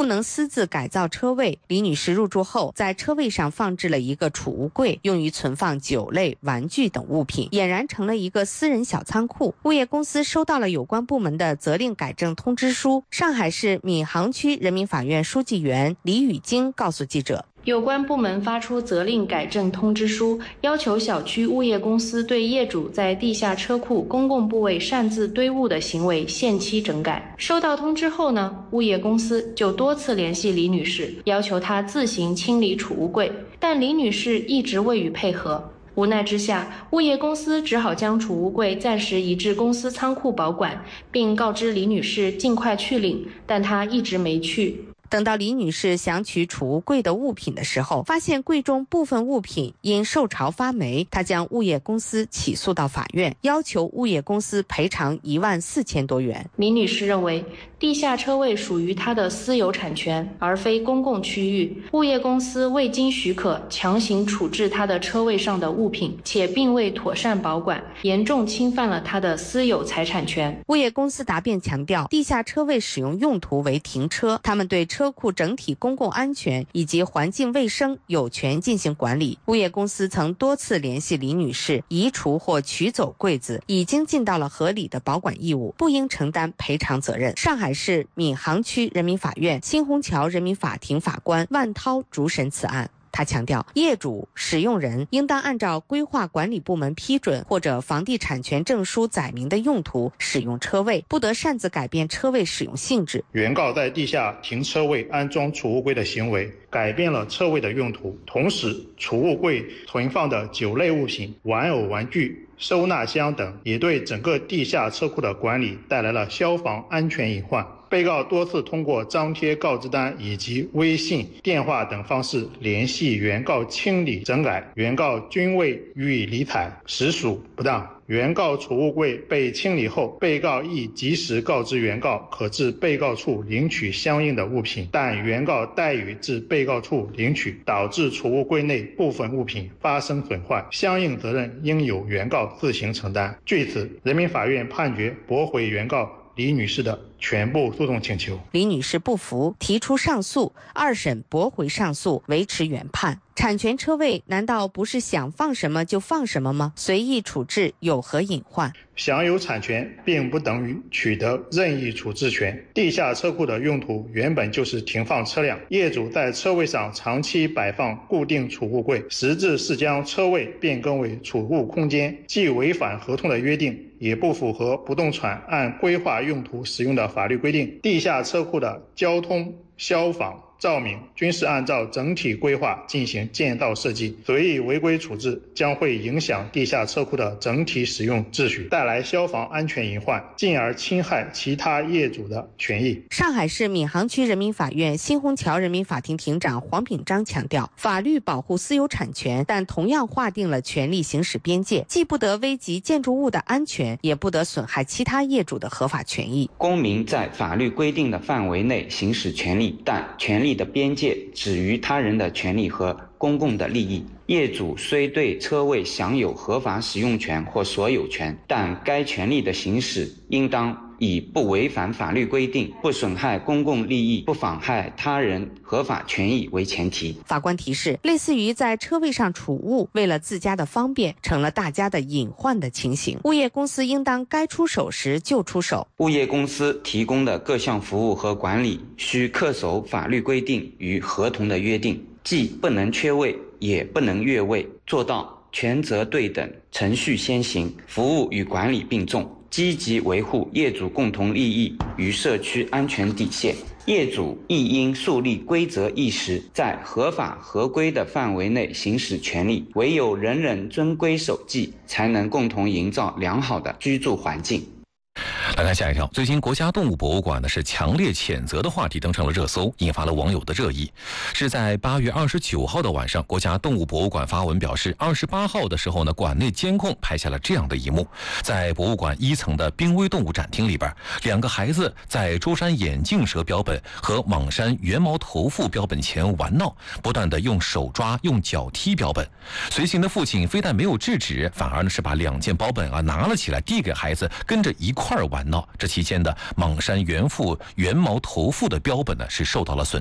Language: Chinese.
能私自改造车位。李女士入住后，在车位上放置了一个储物柜，用于存放酒类、玩具等物品，俨然成了一个私人小仓库。物业公司收到了有关部门的责令改正通知书。上海市闵行区人民法院书记员李宇京告诉记者， 有关部门发出责令改正通知书，要求小区物业公司对业主在地下车库公共部位擅自堆物的行为限期整改。收到通知后呢，物业公司就多次联系李女士，要求她自行清理储物柜，但李女士一直未予配合。无奈之下，物业公司只好将储物柜暂时移至公司仓库保管，并告知李女士尽快去领，但她一直没去。 等到李女士想取储物柜的物品的时候，发现柜中部分物品因受潮发霉，她将物业公司起诉到法院，要求物业公司赔偿14000多元。 李女士认为，地下车位属于她的私有产权，而非公共区域。物业公司未经许可强行处置她的车位上的物品，且并未妥善保管，严重侵犯了她的私有财产权。 物业公司答辩强调，地下车位使用用途为停车，他们对车库整体公共安全以及环境卫生有权进行管理。物业公司曾多次联系李女士，移除或取走柜子已经尽到了合理的保管义务，不应承担赔偿责任。上海市闵行区人民法院新虹桥人民法庭法官万涛主审此案。他强调，业主、使用人应当按照规划管理部门批准或者房地产权证书载明的用途使用车位，不得擅自改变车位使用性质。 原告在地下停车位安装储物柜的行为改变了车位的用途，同时储物柜存放的酒类物品、玩偶玩具、收纳箱等也对整个地下车库的管理带来了消防安全隐患。被告多次通过张贴告知单以及微信、电话等方式联系原告清理整改，原告均未予以理睬，实属不当。原告储物柜被清理后，被告亦及时告知原告可至被告处领取相应的物品，但原告怠于至被告处领取，导致储物柜内部分物品发生损坏，相应责任应由原告自行承担。据此，人民法院判决驳回原告李女士的全部诉讼请求。 李女士不服，提出上诉，二审驳回上诉，维持原判。产权车位难道不是想放什么就放什么吗？随意处置有何隐患？ 享有产权并不等于取得任意处置权。地下车库的用途原本就是停放车辆，业主在车位上长期摆放固定储物柜，实质是将车位变更为储物空间，既违反合同的约定，也不符合不动产按规划用途使用的法律规定。地下车库的交通、消防、照明均是按照整体规划进行建造设计，随意违规处置将会影响地下车库的整体使用秩序，带来消防安全隐患，进而侵害其他业主的权益。 上海市闵行区人民法院新虹桥人民法庭庭长黄炳章强调，法律保护私有产权，但同样划定了权利行使边界，既不得危及建筑物的安全，也不得损害其他业主的合法权益。 公民在法律规定的范围内行使权利，但权利的边界止于他人的权利和公共的利益。业主虽对车位享有合法使用权或所有权，但该权利的行使应当以不违反法律规定、不损害公共利益、不妨害他人合法权益为前提。 法官提示，类似于在车位上储物，为了自家的方便，成了大家的隐患的情形，物业公司应当该出手时就出手。 物业公司提供的各项服务和管理需恪守法律规定与合同的约定，既不能缺位，也不能越位，做到权责对等、程序先行、服务与管理并重，积极维护业主共同利益与社区安全底线。业主亦应树立规则意识，在合法合规的范围内行使权利，唯有人人遵规守纪，才能共同营造良好的居住环境。 来看下一条，最近国家动物博物馆是强烈谴责的话题登上了热搜，引发了网友的热议。是在8月29号的晚上，国家动物博物馆发文表示，28号的时候呢，馆内监控拍下了这样的一幕：在博物馆1层的濒危动物展厅里边，2个孩子在舟山眼镜蛇标本和蟒山圆毛头腹标本前玩闹，不断的用手抓、用脚踢标本。随行的父亲非但没有制止，反而呢是把2件标本拿了起来，递给孩子，跟着一块玩闹。这期间的蟒山圆毛头腹的标本呢是受到了损